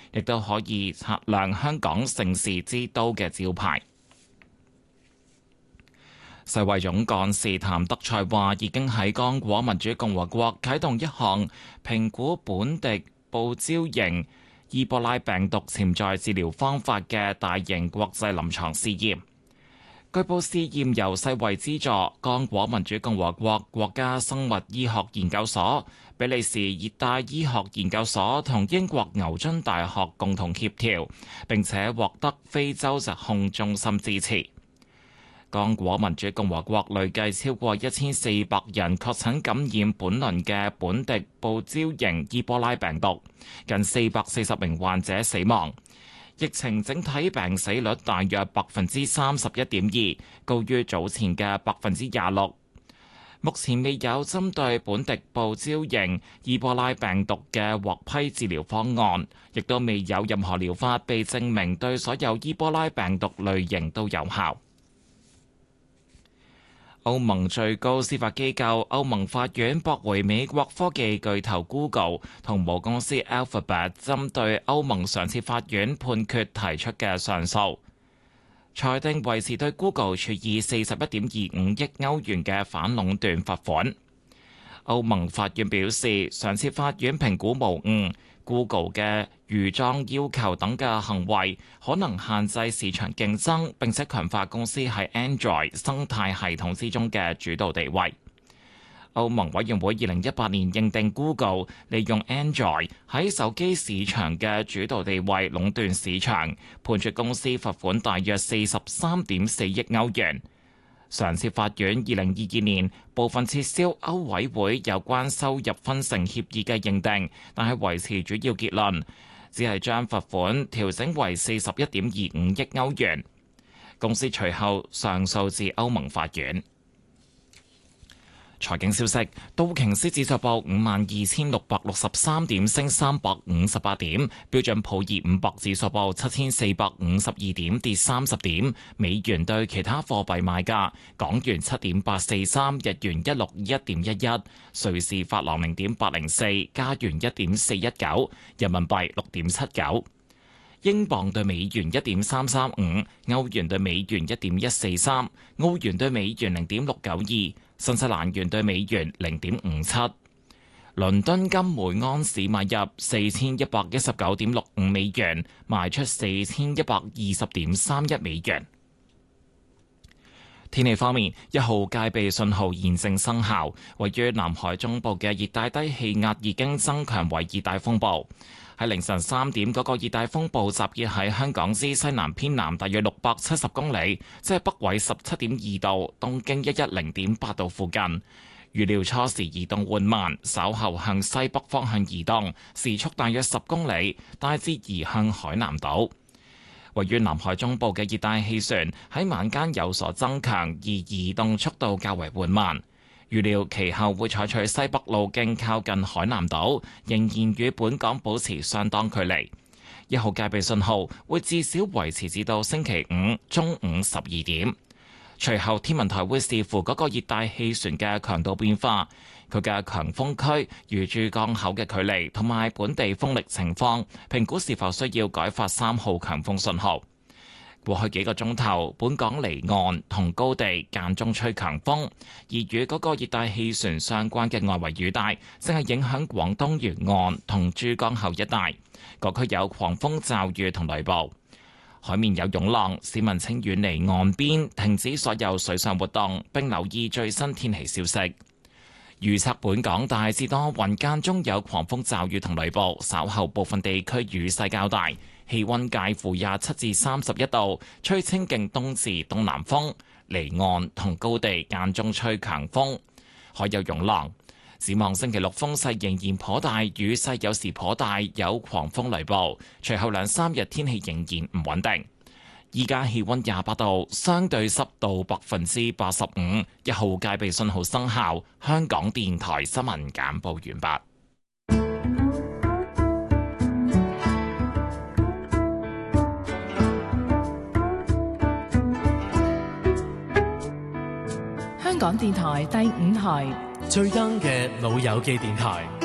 亦都可以擦亮香港盛事之都嘅招牌。世衛總幹事譚德塞話，已經喺剛果民主共和國啟動一項評估本地報招型伊波拉病毒潛在治療方法嘅大型國際臨床試驗。據報試驗由世衛資助，剛果民主共和國國家生物醫學研究所、比利時熱帶醫學研究所同英國牛津大學共同協調，並且獲得非洲疾控中心支持。剛果民主共和國累計超過1400人確診感染本輪嘅本地報招型伊波拉病毒，近440名患者死亡。疫情整體病死率大約31.2%，高於早前嘅26%。目前未有針對本地報招型伊波拉病毒嘅獲批治療方案，亦都未有任何療法被證明對所有伊波拉病毒類型都有效。歐盟最高司法機構歐盟法院駁回美國科技巨頭 Google 同母公司 Alphabet 針對歐盟上次法院判決提出嘅上訴，裁定維持對 Google 處以41.25億歐元嘅反壟斷罰款。歐盟法院表示，上次法院評估無誤，Google 嘅預裝要求等嘅行為可能限制市場競爭，並且強化公司喺 Android 生態系統之中嘅主導地位。歐盟委員會2018年認定 Google 利用 Android 喺手機市場嘅主導地位壟斷市場，判處公司罰款大約43.4億歐元。上次法院2022年部分撤銷歐委會有關收入分成協議嘅認定，但係維持主要結論，只係將罰款調整為41.25億歐元。公司隨後上訴至歐盟法院。財經消息，道瓊斯指數報52,663點，升358點；標準普爾500指數報7,452點，跌30點。美元對其他貨幣賣價：港元7.843，日元161.11，瑞士法郎0.804，加元1.419，人民幣6.79。英鎊對美元1.335，歐元對美元1.143，澳元對美元0.692，新西蘭元對美元0.57。倫敦金每盎司買入4119.65美元，賣出4120.31美元。天氣方面，一號戒備信號現正生效，位於南海中部嘅熱帶低氣壓已經增強為熱帶風暴。喺凌晨3點，嗰個熱帶風暴集結喺香港之西南偏南大約670公里，即係北緯17.2度、東經110.8度附近。預料初時移動緩慢，稍後向西北方向移動，時速大約10公里，大致移向海南島。位於南海中部嘅熱帶氣旋喺晚間有所增強，而移動速度較為緩慢。預料其後會採取西北路徑靠近海南島，仍然與本港保持相當距離。一號戒備信號會至少維持至到星期五中午12點。隨後天文台會視乎嗰個熱帶氣旋嘅強度變化、佢嘅強風區與珠江口嘅距離同埋本地風力情況，評估是否需要改發3號強風信號。過去幾個鐘頭，本港離岸同高地間中吹強風，而與嗰個熱帶氣旋相關嘅外圍雨帶正係影響廣東沿岸同珠江口一帶，各區有狂風驟雨同雷暴，海面有湧浪，市民請遠離岸邊，停止所有水上活動，並留意最新天氣消息。預測本港大致多雲，間中有狂風驟雨同雷暴，稍後部分地區雨勢較大。氣溫介乎27至31度，吹清勁東至東南風，離岸同高地間中吹強風，海有湧浪。展望星期六風勢仍然頗大，雨勢有時頗大，有狂風雷暴。隨後2-3日天氣仍然唔穩定。依家氣溫28度，相對濕度85%，一號戒備信號生效。香港電台新聞簡報完畢。 香港電台第5台最啱嘅老友記電台，